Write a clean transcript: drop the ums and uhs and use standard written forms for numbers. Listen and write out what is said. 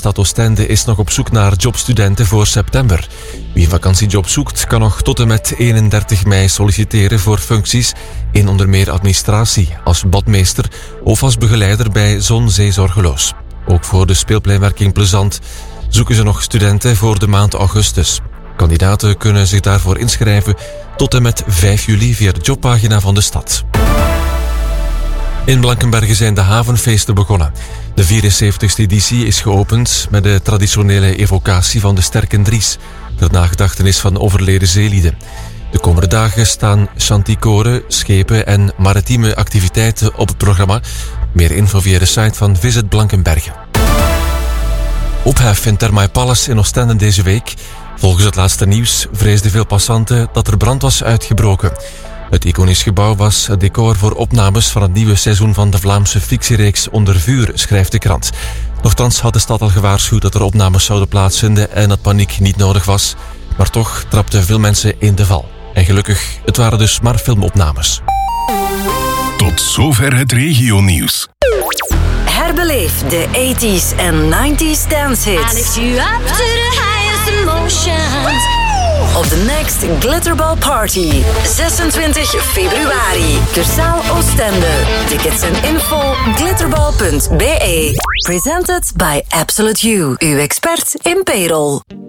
stad Oostende is nog op zoek naar jobstudenten voor september. Wie een vakantiejob zoekt, kan nog tot en met 31 mei solliciteren voor functies in onder meer administratie, als badmeester of als begeleider bij Zon Zee Zorgeloos. Ook voor de speelpleinwerking Plezant zoeken ze nog studenten voor de maand augustus. Kandidaten kunnen zich daarvoor inschrijven tot en met 5 juli via de jobpagina van de stad. In Blankenberge zijn de havenfeesten begonnen. De 74e editie is geopend met de traditionele evocatie van de Sterkendries, ter nagedachtenis van overleden zeelieden. De komende dagen staan chanticoren, schepen en maritieme activiteiten op het programma. Meer info via de site van Visit Blankenberge. Ophef in Thermae Palace in Oostende deze week. Volgens het laatste nieuws vreesden veel passanten dat er brand was uitgebroken. Het iconisch gebouw was het decor voor opnames van het nieuwe seizoen van de Vlaamse fictiereeks Onder Vuur, schrijft de krant. Nochtans had de stad al gewaarschuwd dat er opnames zouden plaatsvinden en dat paniek niet nodig was. Maar toch trapten veel mensen in de val. En gelukkig, het waren dus maar filmopnames. Tot zover het regionieuws. Herbeleef de 80s en 90s dancehits. I lift you up to the highest emotions. Op de Next Glitterball Party, 26 februari. Cursaal Oostende. Tickets en info glitterball.be. Presented by Absolute You, uw expert in payroll.